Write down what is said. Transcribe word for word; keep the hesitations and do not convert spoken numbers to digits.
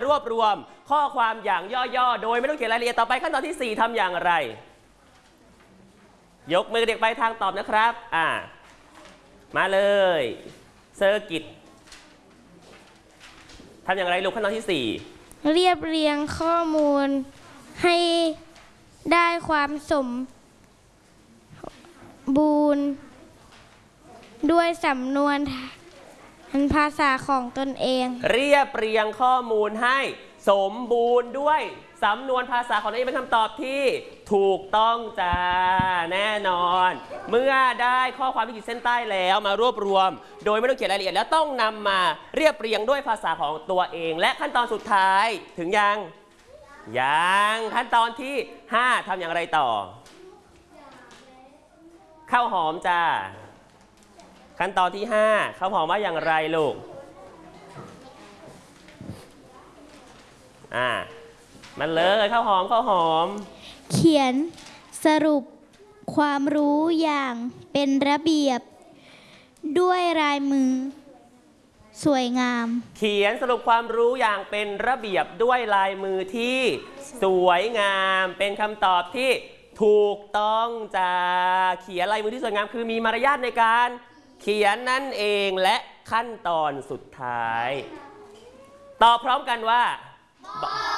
วบรวมข้อความอย่างย่อๆโดยไม่ต้องเขียนรายละเอียดต่อไปขั้นตอนที่สี่ทำอย่างไรยกมือเด็กไปทางตอบนะครับอ่ามาเลยเซอร์กิตทำอย่างไรลูกขั้นตอนที่สี่เรียบเรียงข้อมูลให้ได้ความสมบูรณ์ด้วยสำนวนภาษาของตนเองเรียบเรียงข้อมูลให้สมบูรณ์ด้วยสำนวนภาษาของตนเองเป็นคำตอบที่ถูกต้องจ้าแน่นอนเมื่อได้ข้อความที่ขีดเส้นใต้แล้วมารวบรวมโดยไม่ต้องเขียนรายละเอียดแล้วต้องนำมาเรียบเรียงด้วยภาษาของตัวเองและขั้นตอนสุดท้ายถึงยังยังขั้นตอนที่ห้าทำอย่างไรต่อข้าวหอมจ้าขั้นตอนที่ห้าข้าวหอมว่าอย่างไรลูกอ่ามันเลยข้าวหอมข้าวหอมเขียนสรุปความรู้อย่างเป็นระเบียบด้วยลายมือสวยงามเขียนสรุปความรู้อย่างเป็นระเบียบด้วยลายมือที่สวยงามเป็นคำตอบที่ถูกต้องจ้าเขียนลายมือที่สวยงามคือมีมารยาทในการเขียนนั่นเองและขั้นตอนสุดท้ายตอบพร้อมกันว่า